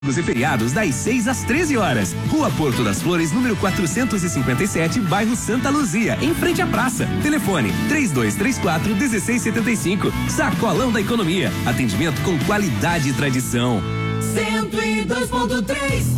E feriados das 6 às 13 horas. Rua Porto das Flores, número 457, bairro Santa Luzia, em frente à praça. Telefone 3234-1675. Sacolão da Economia. Atendimento com qualidade e tradição. 102.3.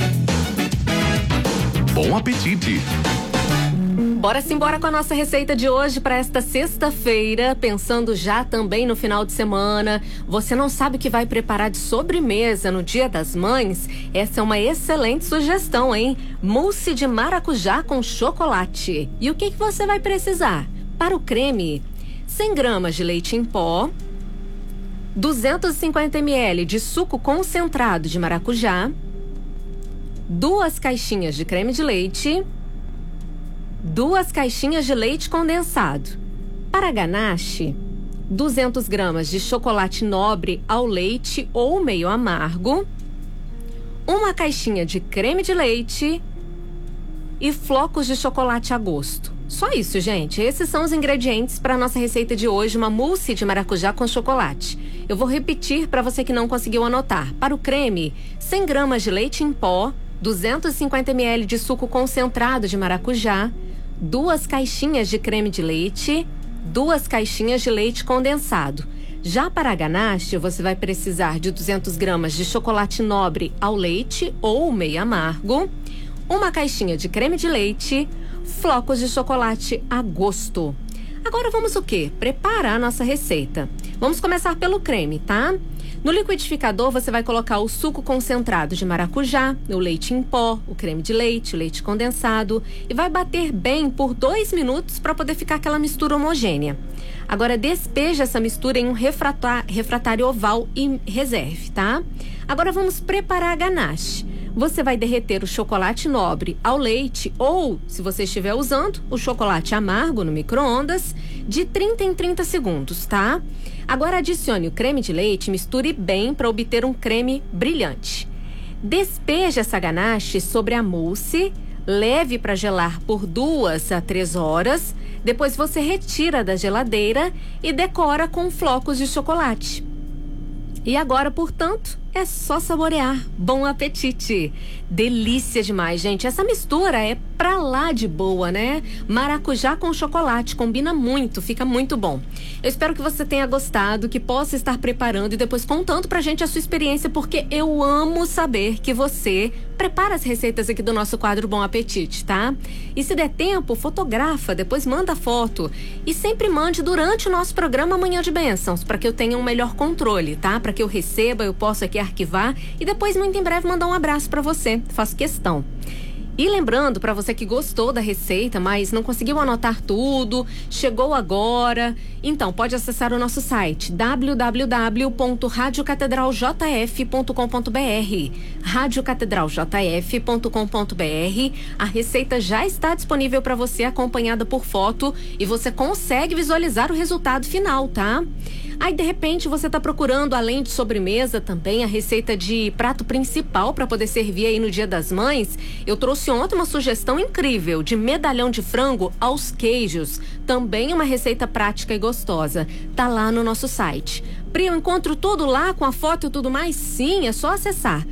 Bom apetite. Bora simbora com a nossa receita de hoje para esta sexta-feira, pensando já também no final de semana. Você não sabe o que vai preparar de sobremesa no Dia das Mães? Essa é uma excelente sugestão, hein? Mousse de maracujá com chocolate. E o que você vai precisar? Para o creme, 100 gramas de leite em pó, 250 ml de suco concentrado de maracujá, 2 caixinhas de creme de leite, 2 caixinhas de leite condensado. Para ganache, 200 gramas de chocolate nobre ao leite ou meio amargo, 1 caixinha de creme de leite e flocos de chocolate a gosto. Só isso, gente. Esses são os ingredientes para a nossa receita de hoje, uma mousse de maracujá com chocolate. Eu vou repetir para você que não conseguiu anotar. Para o creme, 100 gramas de leite em pó, 250 ml de suco concentrado de maracujá, 2 caixinhas de creme de leite, 2 caixinhas de leite condensado. Já para a ganache, você vai precisar de 200 gramas de chocolate nobre ao leite ou meio amargo, 1 caixinha de creme de leite, flocos de chocolate a gosto. Agora vamos o quê? Preparar a nossa receita. Vamos começar pelo creme, tá? No liquidificador, você vai colocar o suco concentrado de maracujá, o leite em pó, o creme de leite, o leite condensado e vai bater bem por 2 minutos para poder ficar aquela mistura homogênea. Agora, despeja essa mistura em um refratário oval e reserve, tá? Agora, vamos preparar a ganache. Você vai derreter o chocolate nobre ao leite ou, se você estiver usando, o chocolate amargo no micro-ondas de 30 em 30 segundos, tá? Agora adicione o creme de leite e misture bem para obter um creme brilhante. Despeje essa ganache sobre a mousse, leve para gelar por 2 a 3 horas, depois você retira da geladeira e decora com flocos de chocolate. E agora, portanto, é só saborear. Bom apetite! Delícia demais, gente. Essa mistura é pra lá de boa, né? Maracujá com chocolate, combina muito, fica muito bom. Eu espero que você tenha gostado, que possa estar preparando e depois contando pra gente a sua experiência, porque eu amo saber que você prepara as receitas aqui do nosso quadro Bom Apetite, tá? E se der tempo, fotografa, depois manda foto. E sempre mande durante o nosso programa Manhã de Bênçãos, para que eu tenha um melhor controle, tá? Para que eu receba, eu possa aqui arquivar e depois, muito em breve, mandar um abraço para você. Faço questão. E lembrando, para você que gostou da receita, mas não conseguiu anotar tudo, chegou agora, então pode acessar o nosso site www.radiocatedraljf.com.br radiocatedraljf.com.br. A receita já está disponível para você, acompanhada por foto, e você consegue visualizar o resultado final, tá? Aí, de repente, você está procurando, além de sobremesa, também a receita de prato principal para poder servir aí no Dia das Mães. Eu trouxe ontem uma sugestão incrível de medalhão de frango aos queijos. Também uma receita prática e gostosa. Tá lá no nosso site. Pri, eu encontro tudo lá com a foto e tudo mais? Sim, é só acessar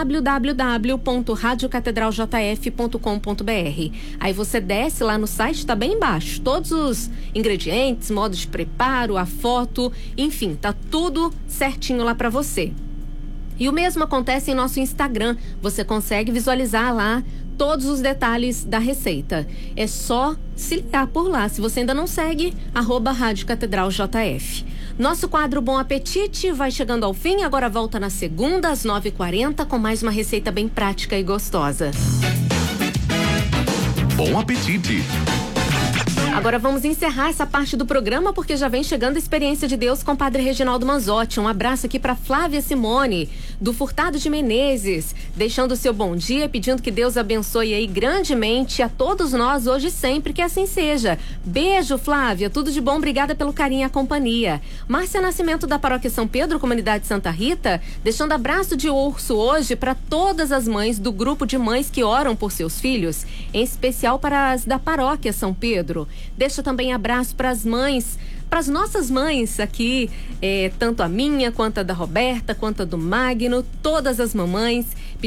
www.radiocatedraljf.com.br. Aí você desce lá no site, tá bem embaixo, todos os ingredientes, modo de preparo, a foto, enfim, tá tudo certinho lá para você. E o mesmo acontece em nosso Instagram, você consegue visualizar lá todos os detalhes da receita. É só se ligar por lá. Se você ainda não segue, @RádioCatedralJF. Nosso quadro Bom Apetite vai chegando ao fim. Agora volta na segunda, às 9h40, com mais uma receita bem prática e gostosa. Bom apetite! Agora vamos encerrar essa parte do programa, porque já vem chegando a Experiência de Deus com o Padre Reginaldo Manzotti. Um abraço aqui para Flávia Simone, do Furtado de Menezes, deixando o seu bom dia, pedindo que Deus abençoe aí grandemente a todos nós hoje e sempre, que assim seja. Beijo, Flávia, tudo de bom, obrigada pelo carinho e a companhia. Márcia Nascimento, da Paróquia São Pedro, Comunidade Santa Rita, deixando abraço de urso hoje para todas as mães do grupo de mães que oram por seus filhos, em especial para as da Paróquia São Pedro. Deixa também abraço para as mães para as nossas mães aqui, tanto a minha, quanto a da Roberta, quanto a do Magno, todas as mamães,